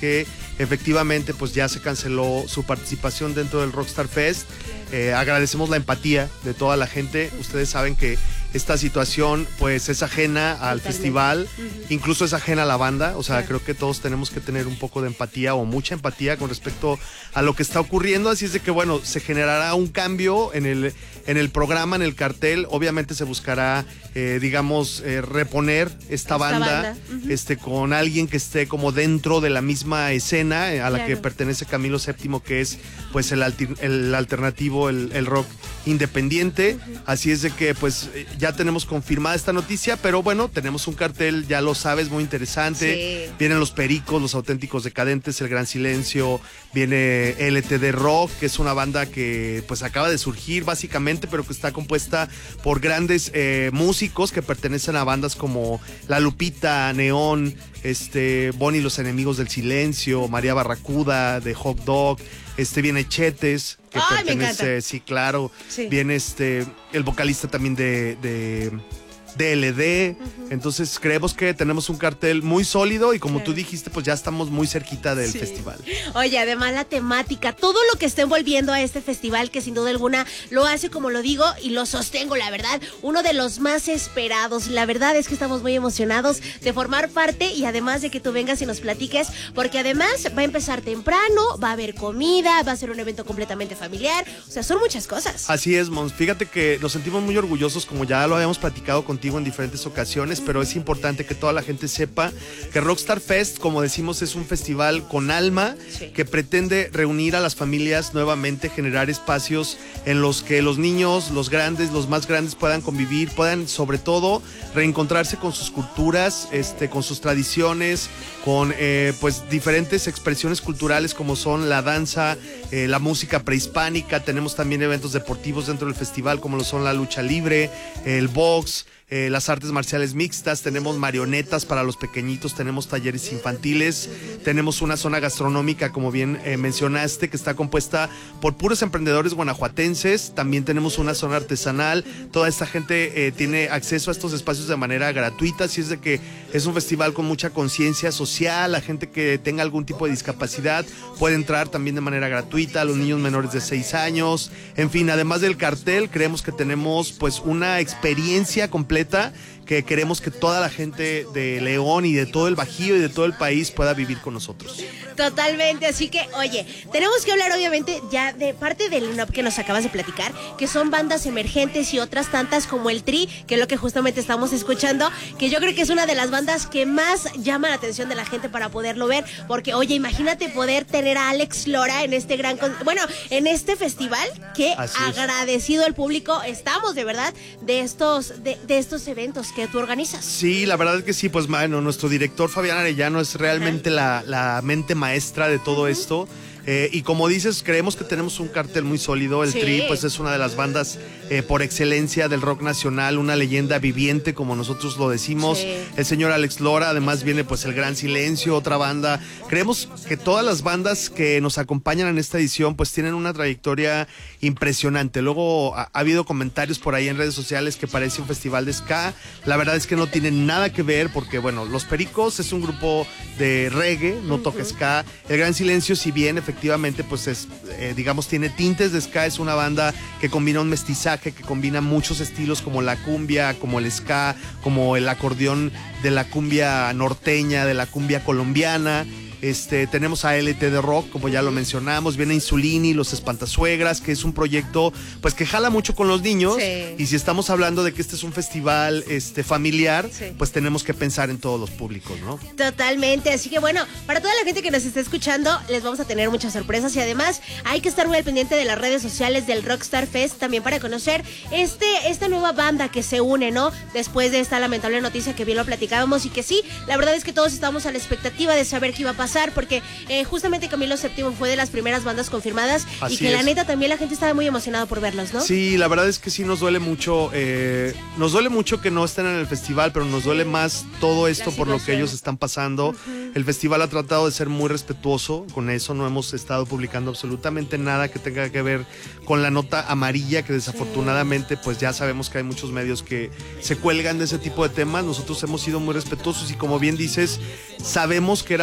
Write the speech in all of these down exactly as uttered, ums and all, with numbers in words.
que efectivamente pues ya se canceló su participación dentro del Rockstar Fest. Eh, agradecemos la empatía de toda la gente. Ustedes saben que esta situación pues es ajena al Totalmente. festival, uh-huh. incluso es ajena a la banda, o sea, claro. creo que todos tenemos que tener un poco de empatía o mucha empatía con respecto a lo que está ocurriendo, así es de que bueno, se generará un cambio en el, en el programa, en el cartel, obviamente se buscará, eh, digamos, eh, reponer esta, esta banda, banda. Uh-huh. este, con alguien que esté como dentro de la misma escena a la claro. que pertenece Camilo séptimo, que es pues el, alter, el alternativo, el, el rock independiente, uh-huh. así es de que pues ya tenemos confirmada esta noticia, pero bueno, tenemos un cartel, ya lo sabes, muy interesante, sí. vienen los Pericos, los Auténticos Decadentes, El Gran Silencio, viene L T D Rock, que es una banda que pues acaba de surgir básicamente, pero que está compuesta por grandes eh, músicos que pertenecen a bandas como La Lupita, Neón, este, Bonnie y los Enemigos del Silencio, María Barracuda, de Hot Dog, este viene Chetes, que Ay, pertenece, sí, claro, sí. viene este, el vocalista también de, de D L D, uh-huh. entonces creemos que tenemos un cartel muy sólido y como claro. tú dijiste, pues ya estamos muy cerquita del sí. festival. Oye, además la temática, todo lo que está envolviendo a este festival, que sin duda alguna lo hace, como lo digo y lo sostengo, la verdad, uno de los más esperados. La verdad es que estamos muy emocionados de formar parte y además de que tú vengas y nos platiques, porque además va a empezar temprano, va a haber comida, va a ser un evento completamente familiar, o sea, son muchas cosas. Así es, Mons, fíjate que nos sentimos muy orgullosos, como ya lo habíamos platicado contigo en diferentes ocasiones, pero es importante que toda la gente sepa que Rockstar Fest, como decimos, es un festival con alma sí. que pretende reunir a las familias nuevamente, generar espacios en los que los niños, los grandes, los más grandes puedan convivir, puedan sobre todo reencontrarse con sus culturas, este, con sus tradiciones, con eh, pues diferentes expresiones culturales como son la danza, eh, la música prehispánica. Tenemos también eventos deportivos dentro del festival como lo son la lucha libre, el box, Eh, las artes marciales mixtas, tenemos marionetas para los pequeñitos, tenemos talleres infantiles, tenemos una zona gastronómica, como bien eh, mencionaste, que está compuesta por puros emprendedores guanajuatenses, también tenemos una zona artesanal, toda esta gente eh, tiene acceso a estos espacios de manera gratuita, así es de que es un festival con mucha conciencia social, la gente que tenga algún tipo de discapacidad puede entrar también de manera gratuita, los niños menores de seis años, en fin, además del cartel, creemos que tenemos pues una experiencia completa que queremos que toda la gente de León y de todo el Bajío y de todo el país pueda vivir con nosotros. Totalmente, así que, oye, tenemos que hablar obviamente ya de parte del line-up que nos acabas de platicar, que son bandas emergentes y otras tantas como el Tri, que es lo que justamente estamos escuchando, que yo creo que es una de las bandas que más llama la atención de la gente para poderlo ver, porque, oye, imagínate poder tener a Alex Lora en este gran, con... bueno, en este festival, que agradecido el público estamos, de verdad, de estos, de, de estos eventos que tú organizas. Sí, la verdad es que sí, pues, bueno, nuestro director Fabián Arellano es realmente la, la mente maestra de todo uh-huh. esto. Eh, y como dices, creemos que tenemos un cartel muy sólido. El sí. Tri, pues es una de las bandas eh, por excelencia del rock nacional, una leyenda viviente, como nosotros lo decimos. Sí. El señor Alex Lora, además viene pues El Gran Silencio, otra banda. Creemos que todas las bandas que nos acompañan en esta edición, pues tienen una trayectoria impresionante. Luego ha, ha habido comentarios por ahí en redes sociales que parece un festival de ska. La verdad es que no tiene nada que ver, porque bueno, Los Pericos es un grupo de reggae, no uh-huh. toca ska. El Gran Silencio, si bien efectivamente Efectivamente, pues es, eh, digamos, tiene tintes de ska, es una banda que combina un mestizaje, que combina muchos estilos como la cumbia, como el ska, como el acordeón de la cumbia norteña, de la cumbia colombiana. Este, tenemos a L T D Rock, como ya lo mencionamos, viene Insulini, Los Espantasuegras, que es un proyecto pues que jala mucho con los niños, sí. y si estamos hablando de que este es un festival este, familiar, sí. pues tenemos que pensar en todos los públicos, ¿no? Totalmente, así que bueno, para toda la gente que nos está escuchando, les vamos a tener muchas sorpresas y además hay que estar muy al pendiente de las redes sociales del Rockstar Fest también para conocer este, esta nueva banda que se une, ¿no? Después de esta lamentable noticia que bien lo platicábamos y que sí, la verdad es que todos estamos a la expectativa de saber qué iba a pasar, porque eh, justamente Camilo séptimo fue de las primeras bandas confirmadas. Así y que es. La neta también la gente estaba muy emocionada por verlos, ¿no? Sí, la verdad es que sí nos duele mucho, eh, nos duele mucho que no estén en el festival, pero nos duele más todo esto por lo que ellos están pasando. Uh-huh. El festival ha tratado de ser muy respetuoso con eso, no hemos estado publicando absolutamente nada que tenga que ver con la nota amarilla, que desafortunadamente pues ya sabemos que hay muchos medios que se cuelgan de ese tipo de temas. Nosotros hemos sido muy respetuosos y como bien dices, sabemos que era una banda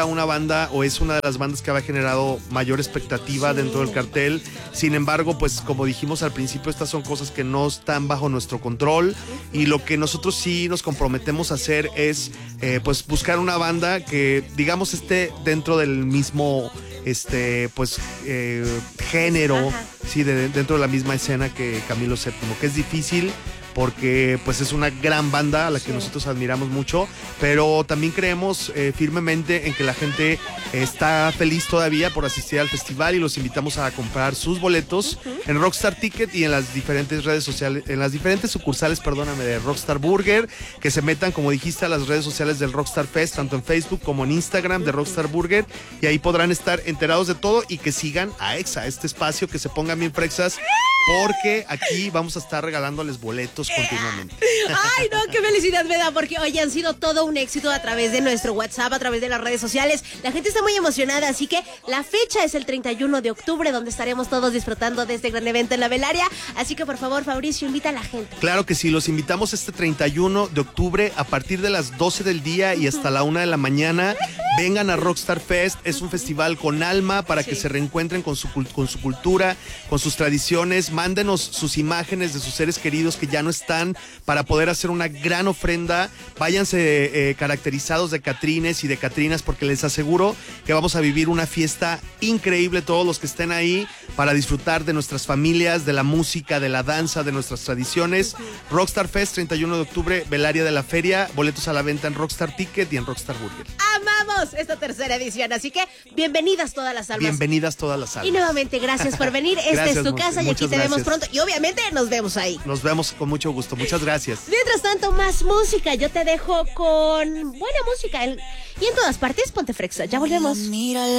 banda o es una de las bandas que había generado mayor expectativa sí. dentro del cartel. Sin embargo, pues como dijimos al principio, estas son cosas que no están bajo nuestro control y lo que nosotros sí nos comprometemos a hacer es eh, pues buscar una banda que digamos esté dentro del mismo este pues eh, género, Ajá. sí, de, dentro de la misma escena que Camilo séptimo, que es difícil porque pues es una gran banda a la que sí. nosotros admiramos mucho, pero también creemos eh, firmemente en que la gente está feliz todavía por asistir al festival y los invitamos a comprar sus boletos uh-huh. en Rockstar Ticket y en las diferentes redes sociales, en las diferentes sucursales, perdóname, de Rockstar Burger, que se metan, como dijiste, a las redes sociales del Rockstar Fest, tanto en Facebook como en Instagram de Rockstar Burger, y ahí podrán estar enterados de todo y que sigan a Exa, este espacio, que se pongan bien frexas, porque aquí vamos a estar regalándoles boletos continuamente. Ay, no, qué felicidad me da, porque hoy han sido todo un éxito a través de nuestro WhatsApp, a través de las redes sociales. La gente está muy emocionada, así que la fecha es el treinta y uno de octubre, donde estaremos todos disfrutando de este gran evento en la Velaria. Así que por favor, Fabricio, invita a la gente. Claro que sí, los invitamos este treinta y uno de octubre a partir de las doce del día y hasta la una de la mañana. Vengan a Rockstar Fest, es un festival con alma para sí. que se reencuentren con su, con su cultura, con sus tradiciones. Mándenos sus imágenes de sus seres queridos que ya no están para poder hacer una gran ofrenda. Váyanse eh, caracterizados de catrines y de catrinas, porque les aseguro que vamos a vivir una fiesta increíble todos los que estén ahí para disfrutar de nuestras familias, de la música, de la danza, de nuestras tradiciones. Uh-huh. Rockstar Fest, treinta y uno de octubre, Velaria de la Feria, boletos a la venta en Rockstar Ticket y en Rockstar Burger. ¡Amamos esta tercera edición! Así que bienvenidas todas las almas. Bienvenidas todas las almas. Y nuevamente, gracias por venir. Esta gracias, es tu casa y aquí te vemos pronto. Y obviamente nos vemos ahí. Nos vemos con mucho gusto. Muchas gracias. Mientras tanto, más música. Yo te dejo con buena música. Y en todas partes, ponte frexa. Ya volvemos. Mírala.